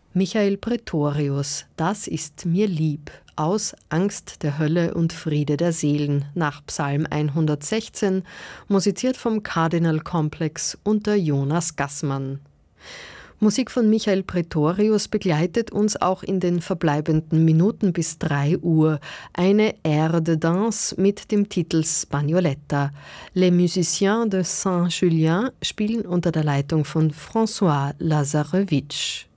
Michael Praetorius, Das ist mir lieb, aus Angst der Hölle und Friede der Seelen nach Psalm 116, musiziert vom Cardinal Complex unter Jonas Gassmann. Musik von Michael Praetorius begleitet uns auch in den verbleibenden Minuten bis 3 Uhr. Eine Air de Danse mit dem Titel Spagnoletta. Les Musiciens de Saint-Julien spielen unter der Leitung von François Lazarevitch.